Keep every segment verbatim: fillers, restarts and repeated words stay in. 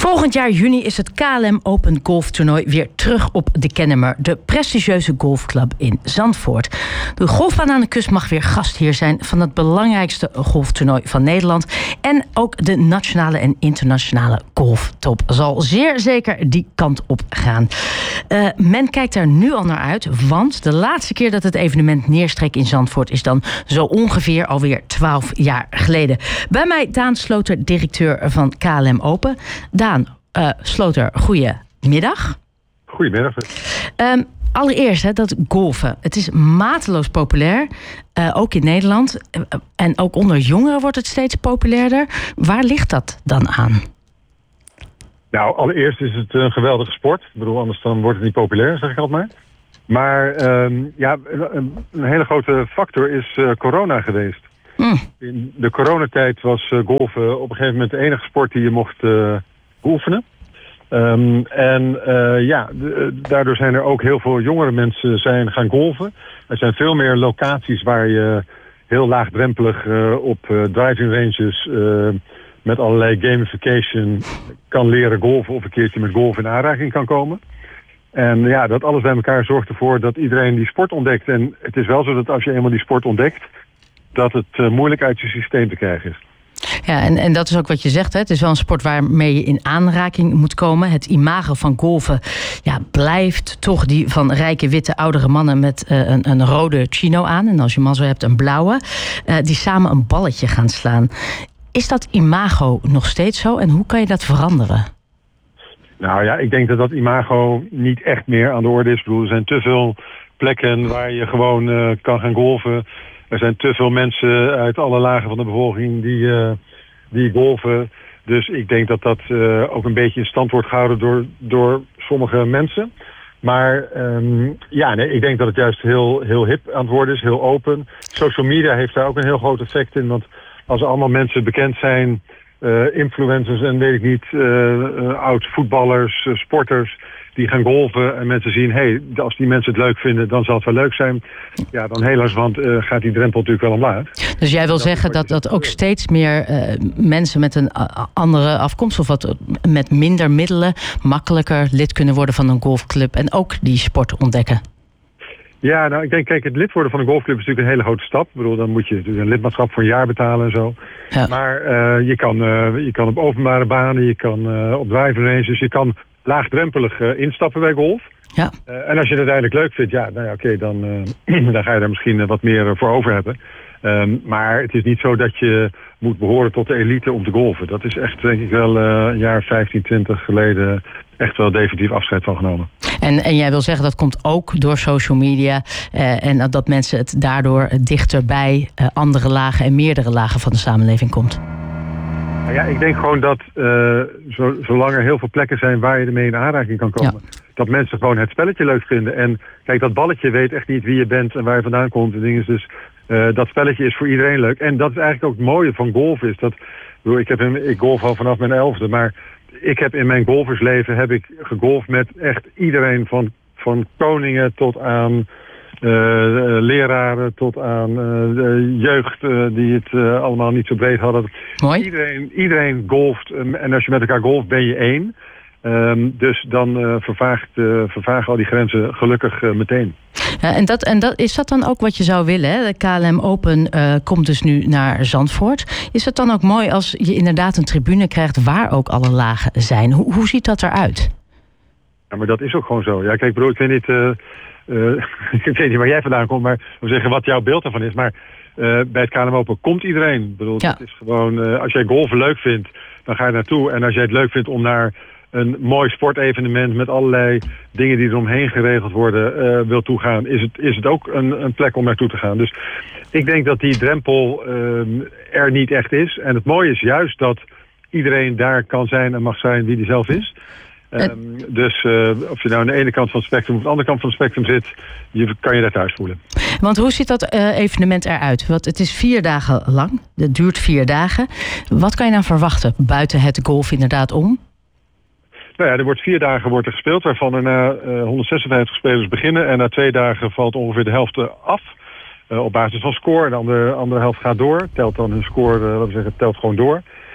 Volgend jaar juni is het K L M Open golftoernooi weer terug op de Kennemer, de prestigieuze golfclub in Zandvoort. De golfbaan aan de kust mag weer gastheer zijn van het belangrijkste golftoernooi van Nederland. En ook de nationale en internationale golftop zal zeer zeker die kant op gaan. Uh, men kijkt er nu al naar uit, want de laatste keer dat het evenement neerstreek in Zandvoort is dan zo ongeveer alweer twaalf jaar geleden. Bij mij Daan Sloter, directeur van K L M Open. Daan uh, Sloter, goedemiddag. Goedemiddag. Um, allereerst, hè, dat golfen. Het is mateloos populair, uh, ook in Nederland. Uh, en ook onder jongeren wordt het steeds populairder. Waar ligt dat dan aan? Nou, allereerst is het een geweldige sport. Ik bedoel, anders dan wordt het niet populair, zeg ik altijd maar. Maar um, ja, een, een hele grote factor is uh, corona geweest. Mm. In de coronatijd was uh, golfen op een gegeven moment de enige sport die je mocht uh, oefenen. Um, en uh, ja, de, daardoor zijn er ook heel veel jongere mensen zijn gaan golfen. Er zijn veel meer locaties waar je heel laagdrempelig uh, op uh, driving ranges uh, met allerlei gamification kan leren golfen of een keertje met golf in aanraking kan komen. En ja, dat alles bij elkaar zorgt ervoor dat iedereen die sport ontdekt. En het is wel zo dat als je eenmaal die sport ontdekt, dat het uh, moeilijk uit je systeem te krijgen is. Ja, en, en dat is ook wat je zegt. Hè? Het is wel een sport waarmee je in aanraking moet komen. Het imago van golfen ja, blijft toch die van rijke, witte, oudere mannen met uh, een, een rode chino aan. En als je mazzel hebt, een blauwe. Uh, die samen een balletje gaan slaan. Is dat imago nog steeds zo? En hoe kan je dat veranderen? Nou ja, ik denk dat dat imago niet echt meer aan de orde is. Ik bedoel, er zijn te veel plekken waar je gewoon uh, kan gaan golfen. Er zijn te veel mensen uit alle lagen van de bevolking die, uh, die golfen. Dus ik denk dat dat uh, ook een beetje in stand wordt gehouden door, door sommige mensen. Maar um, ja, nee, ik denk dat het juist heel, heel hip aan het worden is, heel open. Social media heeft daar ook een heel groot effect in. Want als er allemaal mensen bekend zijn, uh, influencers en weet ik niet, uh, uh, oud-voetballers, uh, sporters, die gaan golfen en mensen zien, hé, hey, als die mensen het leuk vinden, dan zal het wel leuk zijn. Ja, dan helaas, want uh, gaat die drempel natuurlijk wel omlaag. Dus jij wil dat zeggen dat, dat ook steeds meer uh, mensen met een uh, andere afkomst of wat met minder middelen makkelijker lid kunnen worden van een golfclub en ook die sport ontdekken? Ja, nou, ik denk, kijk, het lid worden van een golfclub is natuurlijk een hele grote stap. Ik bedoel, dan moet je natuurlijk een lidmaatschap voor een jaar betalen en zo. Ja. Maar uh, je, kan, uh, je kan op openbare banen, je kan uh, op driving ranges, je kan laagdrempelig uh, instappen bij golf. Ja. Uh, en als je het uiteindelijk leuk vindt, ja, nou ja, oké, okay, dan, uh, dan ga je daar misschien uh, wat meer uh, voor over hebben. Um, maar het is niet zo dat je moet behoren tot de elite om te golfen. Dat is echt, denk ik wel, uh, een jaar vijftien, twintig geleden echt wel definitief afscheid van genomen. En, en jij wil zeggen dat komt ook door social media uh, en dat mensen het daardoor dichter bij uh, andere lagen en meerdere lagen van de samenleving komt? Ja, ik denk gewoon dat uh, zo, zolang er heel veel plekken zijn waar je ermee in aanraking kan komen, ja, dat mensen gewoon het spelletje leuk vinden. En kijk, dat balletje weet echt niet wie je bent en waar je vandaan komt. En ding is dus, uh, dat spelletje is voor iedereen leuk. En dat is eigenlijk ook het mooie van golf is. Dat, ik, heb in, ik golf al vanaf mijn elfde, maar ik heb in mijn golfersleven heb ik gegolfd met echt iedereen van, van koningen tot aan Uh, leraren tot aan uh, de jeugd uh, die het uh, allemaal niet zo breed hadden. Mooi. Iedereen, iedereen golft um, en als je met elkaar golft ben je één. Um, dus dan uh, vervaagt, uh, vervagen al die grenzen gelukkig uh, meteen. Ja, en dat, en dat, is dat dan ook wat je zou willen? Hè? De K L M Open uh, komt dus nu naar Zandvoort. Is het dan ook mooi als je inderdaad een tribune krijgt waar ook alle lagen zijn? Hoe, hoe ziet dat eruit? Ja, maar dat is ook gewoon zo. Ja, kijk broer, ik weet niet... Uh, Uh, ik weet niet waar jij vandaan komt, maar we zeggen wat jouw beeld ervan is. Maar uh, bij het K L M Open komt iedereen. Ik bedoel, ja. Het is gewoon, uh, als jij golfen leuk vindt, dan ga je naartoe. En als jij het leuk vindt om naar een mooi sportevenement met allerlei dingen die eromheen geregeld worden, uh, wil toegaan, is het, is het ook een, een plek om naartoe te gaan. Dus ik denk dat die drempel uh, er niet echt is. En het mooie is juist dat iedereen daar kan zijn en mag zijn wie die zelf is. Um, dus uh, of je nou aan de ene kant van het spectrum of aan de andere kant van het spectrum zit, je, kan je daar thuis voelen. Want hoe ziet dat uh, evenement eruit? Want het is vier dagen lang, het duurt vier dagen. Wat kan je dan verwachten buiten het golf inderdaad om? Nou ja, er wordt vier dagen wordt er gespeeld, waarvan er na uh, honderdzesenvijftig spelers beginnen. En na twee dagen valt ongeveer de helft af. Uh, op basis van score. En de andere, andere helft gaat door. Telt dan hun score, uh, laten we zeggen, telt gewoon door.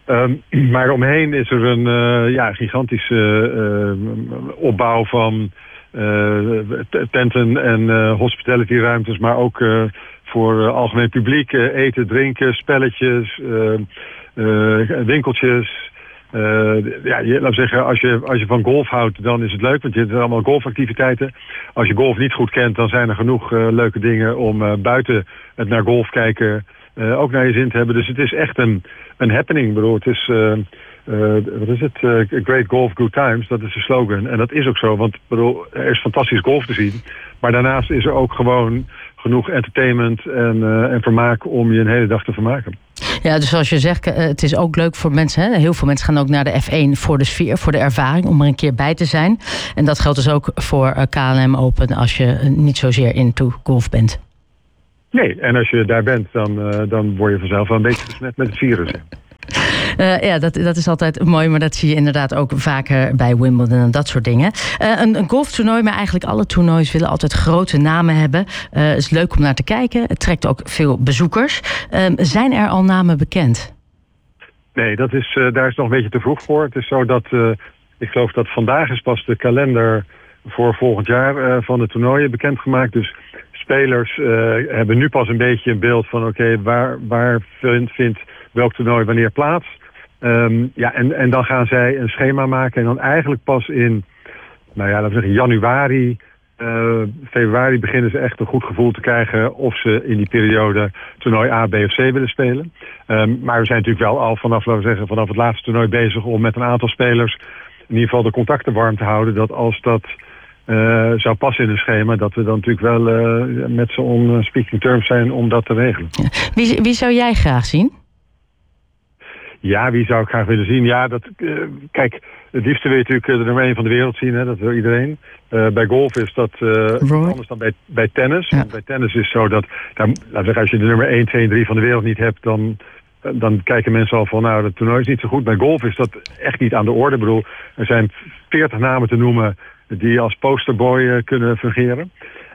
Um, maar omheen is er een uh, ja, gigantische uh, opbouw van uh, tenten en uh, hospitality ruimtes, maar ook uh, voor uh, algemeen publiek, uh, eten, drinken, spelletjes, uh, uh, winkeltjes. Uh, ja, je, laat zeggen, als je, als je van golf houdt, dan is het leuk, want je hebt allemaal golfactiviteiten. Als je golf niet goed kent, dan zijn er genoeg uh, leuke dingen om uh, buiten het naar golf kijken uh, ook naar je zin te hebben. Dus het is echt een, een happening. Ik bedoel, het is, uh, uh, wat is het? Uh, Great Golf, Good Times, dat is de slogan. En dat is ook zo, want ik bedoel, er is fantastisch golf te zien. Maar daarnaast is er ook gewoon genoeg entertainment en, uh, en vermaak om je een hele dag te vermaken. Ja, dus zoals je zegt, het is ook leuk voor mensen. Hè? Heel veel mensen gaan ook naar de F één voor de sfeer, voor de ervaring, om er een keer bij te zijn. En dat geldt dus ook voor K L M Open als je niet zozeer into golf bent. Nee, en als je daar bent, dan, uh, dan word je vanzelf wel een beetje besmet met het virus. Uh, ja, dat, dat is altijd mooi, maar dat zie je inderdaad ook vaker bij Wimbledon en dat soort dingen. Uh, een, een golftoernooi, maar eigenlijk alle toernoois willen altijd grote namen hebben. Het uh, is leuk om naar te kijken. Het trekt ook veel bezoekers. Uh, zijn er al namen bekend? Nee, dat is, uh, daar is nog een beetje te vroeg voor. Het is zo dat, uh, ik geloof dat vandaag is pas de kalender voor volgend jaar uh, van de toernooien bekendgemaakt. Dus spelers uh, hebben nu pas een beetje een beeld van oké, okay, waar, waar vindt, vindt welk toernooi wanneer plaats. Um, ja, en, en dan gaan zij een schema maken en dan eigenlijk pas in, nou ja, laten we zeggen januari, uh, februari beginnen ze echt een goed gevoel te krijgen of ze in die periode toernooi A, B of C willen spelen. Um, maar we zijn natuurlijk wel al vanaf, laten we zeggen, vanaf het laatste toernooi bezig om met een aantal spelers in ieder geval de contacten warm te houden, dat als dat uh, zou passen in een schema, dat we dan natuurlijk wel uh, met z'n on speaking terms zijn om dat te regelen. Ja. Wie, wie zou jij graag zien? Ja, wie zou ik graag willen zien? Ja, dat, uh, kijk, het liefste wil je natuurlijk de nummer één van de wereld zien. Hè? Dat wil iedereen. Uh, bij golf is dat uh, anders dan bij, bij tennis. Ja. Want bij tennis is het zo dat, daar, laten we zeggen, als je de nummer één, twee en drie van de wereld niet hebt, dan, dan kijken mensen al van, nou, het toernooi is niet zo goed. Bij golf is dat echt niet aan de orde. Ik bedoel, er zijn veertig namen te noemen die als posterboy uh, kunnen fungeren.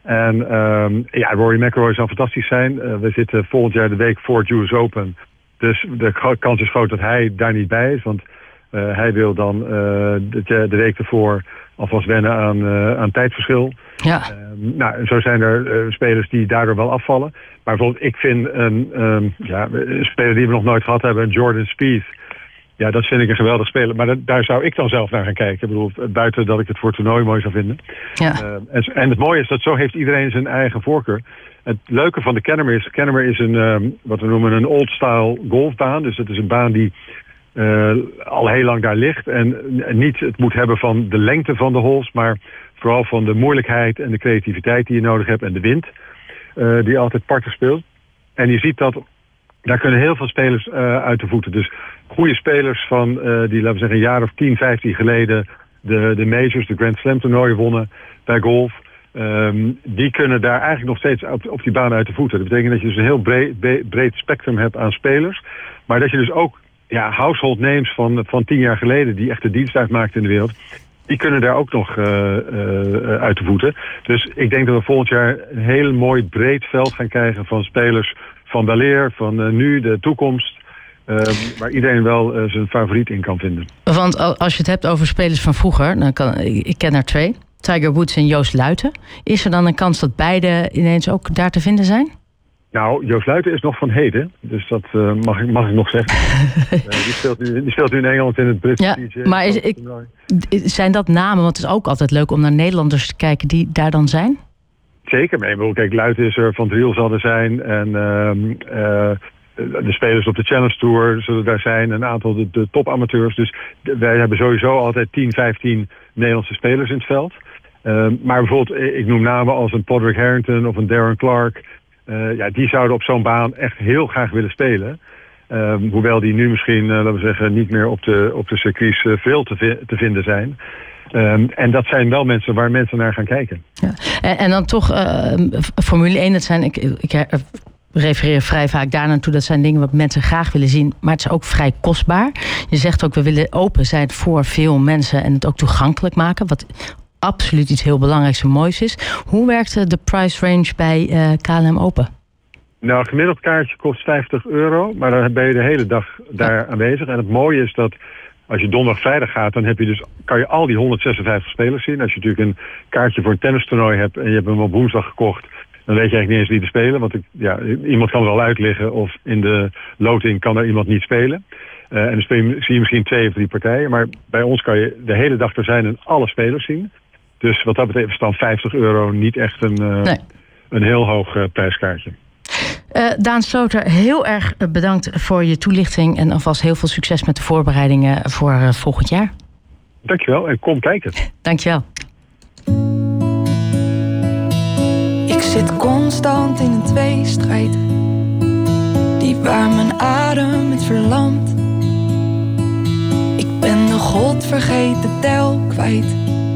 En um, ja, Rory McIlroy zou fantastisch zijn. Uh, we zitten volgend jaar de week voor het U S Open. Dus de kans is groot dat hij daar niet bij is. Want uh, hij wil dan uh, de, de week ervoor alvast wennen aan, uh, aan tijdverschil. Ja. Uh, nou, zo zijn er uh, spelers die daardoor wel afvallen. Maar bijvoorbeeld, ik vind een, um, ja, een speler die we nog nooit gehad hebben, Jordan Spieth. Ja, dat vind ik een geweldig speler. Maar dat, daar zou ik dan zelf naar gaan kijken. Ik bedoel, buiten dat ik het voor het toernooi mooi zou vinden. Ja. Uh, en, en het mooie is dat zo heeft iedereen zijn eigen voorkeur. Het leuke van de Kennemer is, Kennemer is een, um, wat we noemen een old-style golfbaan. Dus het is een baan die uh, al heel lang daar ligt. En niet het moet hebben van de lengte van de holes, maar vooral van de moeilijkheid en de creativiteit die je nodig hebt en de wind uh, die altijd parten speelt. En je ziet dat daar kunnen heel veel spelers uh, uit de voeten. Dus goede spelers van uh, die, laten we zeggen, een jaar of tien, vijftien geleden de, de majors, de Grand Slam toernooien wonnen bij golf. Um, die kunnen daar eigenlijk nog steeds op, op die baan uit de voeten. Dat betekent dat je dus een heel breed, breed spectrum hebt aan spelers. Maar dat je dus ook ja, household names van, van tien jaar geleden, die echt de dienst uitmaakten in de wereld, die kunnen daar ook nog uh, uh, uit de voeten. Dus ik denk dat we volgend jaar een heel mooi breed veld gaan krijgen van spelers van weleer, van uh, nu, de toekomst. Uh, waar iedereen wel uh, zijn favoriet in kan vinden. Want als je het hebt over spelers van vroeger, dan kan, ik ken er twee. Tiger Woods en Joost Luiten. Is er dan een kans dat beide ineens ook daar te vinden zijn? Nou, Joost Luiten is nog van heden. Dus dat uh, mag, ik, mag ik nog zeggen. uh, die, speelt nu, die speelt nu in Engeland in het Britse ja, P G A. Maar is, ik, zijn dat namen? Want het is ook altijd leuk om naar Nederlanders te kijken die daar dan zijn. Zeker. Maar ik bedoel, kijk, Luiten is er, Van Driel zal er zijn. En uh, uh, de spelers op de Challenge Tour zullen daar zijn. Een aantal de, de topamateurs. Dus wij hebben sowieso altijd tien, vijftien Nederlandse spelers in het veld. Uh, maar bijvoorbeeld, ik noem namen als een Padraig Harrington of een Darren Clarke. Uh, ja, die zouden op zo'n baan echt heel graag willen spelen. Uh, hoewel die nu misschien, uh, laten we zeggen, niet meer op de, op de circuits uh, veel te, vi- te vinden zijn. Um, en dat zijn wel mensen waar mensen naar gaan kijken. Ja. En, en dan toch, uh, Formule één, dat zijn, ik, ik uh, refereer vrij vaak daar naartoe, dat zijn dingen wat mensen graag willen zien, maar het is ook vrij kostbaar. Je zegt ook, we willen open zijn voor veel mensen en het ook toegankelijk maken, wat absoluut iets heel belangrijks en moois is. Hoe werkt de price range bij uh, K L M Open? Nou, een gemiddeld kaartje kost vijftig euro, maar dan ben je de hele dag daar aanwezig. En het mooie is dat als je donderdag, vrijdag gaat, dan heb je dus, kan je al die honderdzesenvijftig spelers zien. Als je natuurlijk een kaartje voor een tennistoernooi hebt en je hebt hem op woensdag gekocht, dan weet je eigenlijk niet eens wie er spelen. Want ik, ja, iemand kan er al uitliggen of in de loting kan er iemand niet spelen. Uh, en dan speel je, zie je misschien twee of drie partijen. Maar bij ons kan je de hele dag er zijn en alle spelers zien. Dus wat dat betreft is dan vijftig euro niet echt een, uh, nee. een heel hoog uh, prijskaartje. Uh, Daan Sloter, heel erg bedankt voor je toelichting. En alvast heel veel succes met de voorbereidingen voor uh, volgend jaar. Dankjewel en kom kijken. Dankjewel. Ik zit constant in een tweestrijd, die waar mijn adem het verlamt. Ik ben de godvergeten tel kwijt.